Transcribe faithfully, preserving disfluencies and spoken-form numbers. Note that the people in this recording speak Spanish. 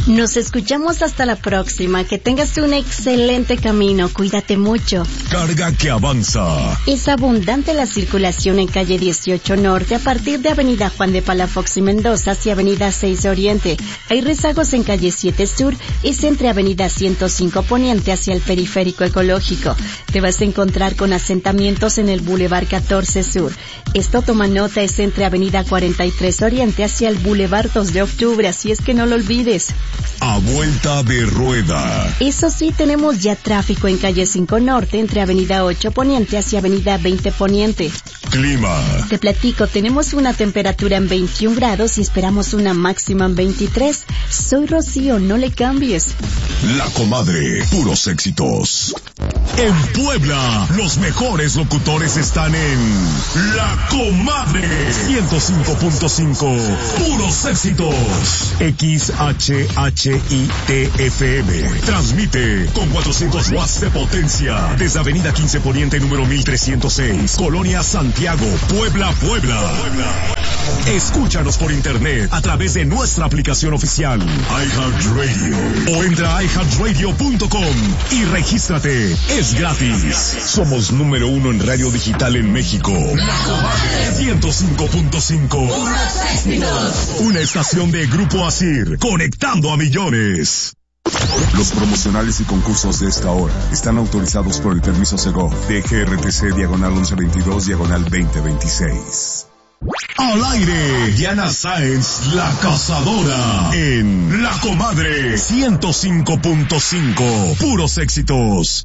Nos escuchamos hasta la próxima. Que tengas un excelente camino. Cuídate mucho. Carga que avanza. Es abundante la circulación en calle dieciocho Norte a partir de avenida Juan de Palafox y Mendoza hacia avenida seis Oriente. Hay rezagos en calle siete Sur. Es entre avenida ciento cinco Poniente hacia el periférico ecológico. Te vas a encontrar con asentamientos en el Boulevard catorce Sur. Esto, toma nota, es entre avenida cuarenta y tres Oriente hacia el Boulevard dos de Octubre, así es que no lo olvides. A vuelta de rueda. Eso sí, tenemos ya tráfico en calle cinco Norte entre avenida ocho Poniente hacia avenida veinte Poniente. Clima. Te platico, tenemos una temperatura en veintiún grados y esperamos una máxima en veintitrés. Soy Rocío, no le cambies. La Comadre, puros éxitos. En Puebla, los mejores locutores están en La Comadre ciento cinco punto cinco, puros éxitos. X H H I T F M transmite con cuatrocientos watts de potencia desde avenida quince Poniente número mil trescientos seis, Colonia Santiago, Puebla, Puebla. Escúchanos por internet a través de nuestra aplicación oficial iHeartRadio o entra a i heart radio punto com y regístrate. Es gratis. Somos número uno en radio digital en México. La Comadre ciento cinco punto cinco. Una estación de Grupo Asir, conectando a millones. Los promocionales y concursos de esta hora están autorizados por el permiso Segov de G R T C diagonal once veintidós diagonal veinte veintiséis. Al aire, Diana Sáenz, la cazadora, en La Comadre ciento cinco punto cinco, puros éxitos.